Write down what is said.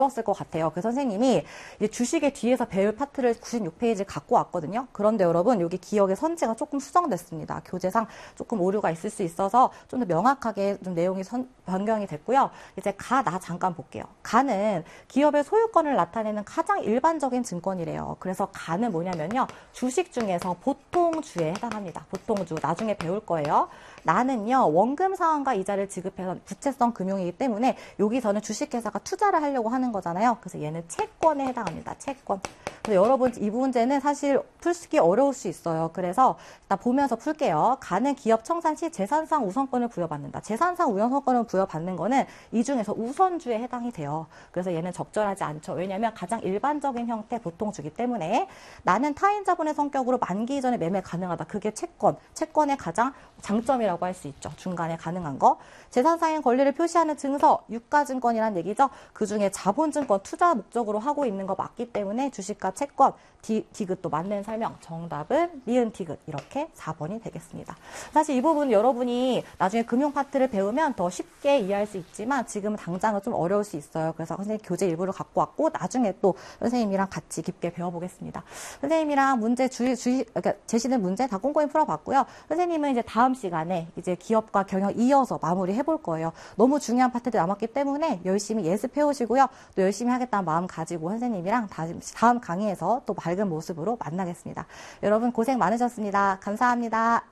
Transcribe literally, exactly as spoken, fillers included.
었을 것 같아요. 그 선생님이 이제 주식의 뒤에서 배울 파트를 구십육 페이지 갖고 왔거든요. 그런데 여러분 여기 기억의 선지가 조금 수정됐습니다. 교재상 조금 오류가 있을 수 있어서 좀 더 명확하게 좀 내용이 선, 변경이 됐고요. 이제 가 나 잠깐 볼게요. 가는 기업의 소유권을 나타내는 가장 일반적인 증권이래요. 그래서 가는 뭐냐면요. 주식 중에서 보통주에 해당합니다. 보통주 나중에 배울 거예요. 나는요. 원금 상환과 이자를 지급해서 부채성 금융이기 때문에 여기서는 주식회사가 투자를 하려고 하는 거잖아요. 그래서 얘는 채권에 해당합니다. 채권. 그래서 여러분 이 문제는 사실 풀기 어려울 수 있어요. 그래서 일단 보면서 풀게요. 가는 기업 청산 시 재산상 우선권을 부여받는다. 재산상 우선권을 부여받는 거는 이 중에서 우선주에 해당이 돼요. 그래서 얘는 적절하지 않죠. 왜냐하면 가장 일반적인 형태 보통주기 때문에 나는 타인 자본의 성격으로 만기 이전에 매매 가능하다. 그게 채권. 채권의 가장 장점이라고 할 수 있죠. 중간에 가능한 거. 재산상의 권리를 표시하는 증서, 유가증권이라는 얘기죠. 그중에 자본증권 투자 목적으로 하고 있는 거 맞기 때문에 주식과 채권, 디, 디귿도 맞는 설명. 정답은 니은 디귿. 이렇게 사 번이 되겠습니다. 사실 이 부분 여러분이 나중에 금융 파트를 배우면 더 쉽게 이해할 수 있지만 지금은 당장은 좀 어려울 수 있어요. 그래서 선생님 교재 일부를 갖고 왔고 나중에 또 선생님이랑 같이 깊게 배워보겠습니다. 선생님이랑 문제 주의, 주의, 그러니까 제시된 문제 다 꼼꼼히 풀어봤고요. 선생님은 이제 다음 시간에 이제 기업과 경영 이어서 마무리 해볼 거예요. 너무 중요한 파트들이 남았기 때문에 열심히 예습해 오시고요. 또 열심히 하겠다는 마음 가지고 선생님이랑 다음 강의에서 또 밝은 모습으로 만나겠습니다. 여러분 고생 많으셨습니다. 감사합니다.